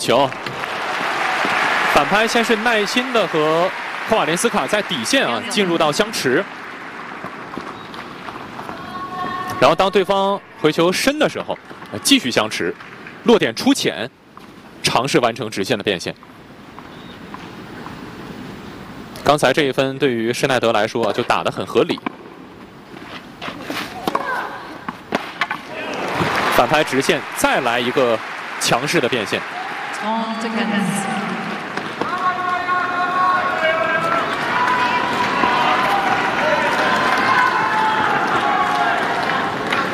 球。反拍先是耐心的和科瓦连斯卡在底线进入到相持，然后当对方回球深的时候，继续相持，落点出浅，尝试完成直线的变现。刚才这一分对于施耐德来说就打得很合理。反拍直线，再来一个强势的变现。